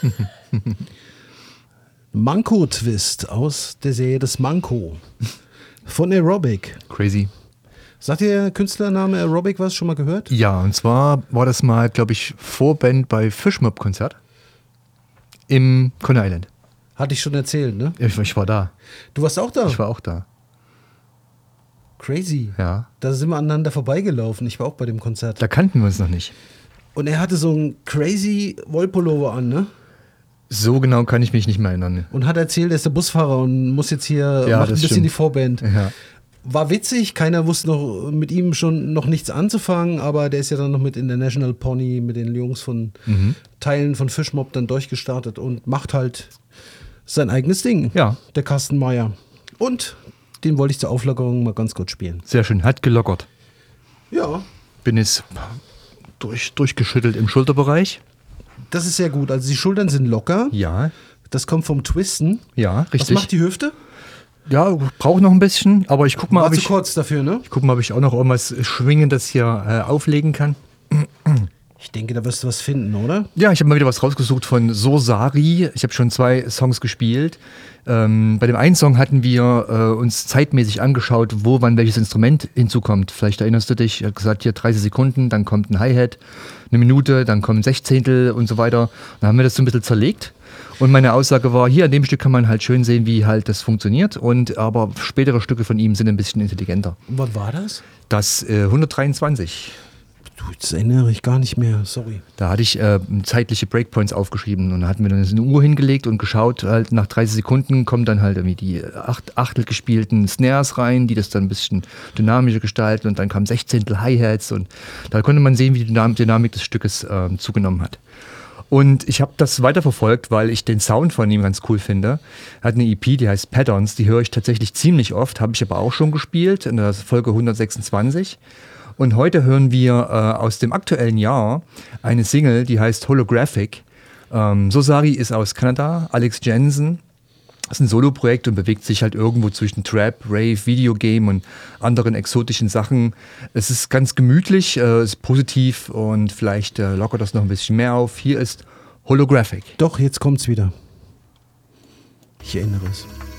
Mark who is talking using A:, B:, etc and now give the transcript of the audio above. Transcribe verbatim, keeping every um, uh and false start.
A: Manko-Twist aus der Serie Das Manko von Aerobic.
B: Crazy.
A: Sagt ihr der Künstlername Aerobic was? Schon mal gehört?
B: Ja, und zwar war das mal, glaube ich, Vorband bei Fishmob-Konzert im Coney Island.
A: Hatte ich schon erzählt, ne?
B: Ich, ich war da.
A: Du warst auch da?
B: Ich war auch da.
A: Crazy.
B: Ja.
A: Da sind wir aneinander vorbeigelaufen. Ich war auch bei dem Konzert.
B: Da kannten wir uns noch nicht.
A: Und er hatte so einen crazy Wollpullover an, ne?
B: So genau kann ich mich nicht mehr erinnern.
A: Und hat erzählt, er ist der Busfahrer und muss jetzt hier
B: Ja,
A: macht ein
B: das
A: bisschen
B: stimmt.
A: die Vorband.
B: Ja.
A: War witzig, keiner wusste noch mit ihm schon noch nichts anzufangen, aber der ist ja dann noch mit International Pony, mit den Jungs von
B: Mhm.
A: Teilen von Fishmob dann durchgestartet und macht halt sein eigenes Ding.
B: Ja.
A: Der Carsten Meyer. Und den wollte ich zur Auflockerung mal ganz kurz spielen.
B: Sehr schön. Hat gelockert.
A: Ja,
B: Bin jetzt durch, durchgeschüttelt im Schulterbereich.
A: das ist sehr gut. Also die Schultern sind locker.
B: Ja.
A: Das kommt vom Twisten.
B: Ja, richtig.
A: Was macht die Hüfte?
B: Ja, brauche noch ein bisschen, aber ich guck mal,
A: War
B: ob
A: zu
B: ich,
A: kurz dafür, ne?
B: ich guck mal, ob ich auch noch irgendwas Schwingendes hier äh, auflegen kann.
A: Ich denke, da wirst du was finden, oder?
B: Ja, ich habe mal wieder was rausgesucht von Sosari. Ich habe schon zwei Songs gespielt. Ähm, bei dem einen Song hatten wir äh, uns zeitmäßig angeschaut, wo wann welches Instrument hinzukommt. Vielleicht erinnerst du dich, ich habe gesagt, hier dreißig Sekunden, dann kommt ein Hi-Hat, eine Minute, dann kommen Sechzehntel und so weiter. Dann haben wir das so ein bisschen zerlegt. Und meine Aussage war, hier an dem Stück kann man halt schön sehen, wie halt das funktioniert. Und aber spätere Stücke von ihm sind ein bisschen intelligenter.
A: Was war das?
B: Das äh, hundertdreiundzwanzig.
A: Du, das erinnere ich gar nicht mehr, sorry.
B: Da hatte ich äh, zeitliche Breakpoints aufgeschrieben und da hatten wir dann eine Uhr hingelegt und geschaut, halt nach dreißig Sekunden kommen dann halt irgendwie die acht, Achtel gespielten Snares rein, die das dann ein bisschen dynamischer gestalten und dann kamen Sechzehntel Hi-Hats und da konnte man sehen, wie die Dynam- Dynamik des Stückes äh, zugenommen hat. Und ich habe das weiterverfolgt, weil ich den Sound von ihm ganz cool finde. Er hat eine E P, die heißt Patterns, die höre ich tatsächlich ziemlich oft, habe ich aber auch schon gespielt in der Folge hundertsechsundzwanzig. Und heute hören wir äh, aus dem aktuellen Jahr eine Single, die heißt Holographic. Ähm, Sosari ist aus Kanada, Alex Jensen. Das ist ein Soloprojekt und bewegt sich halt irgendwo zwischen Trap, Rave, Videogame und anderen exotischen Sachen. Es ist ganz gemütlich, äh, ist positiv und vielleicht äh, lockert das noch ein bisschen mehr auf. Hier ist Holographic.
A: Doch, jetzt kommt's wieder. Ich erinnere es.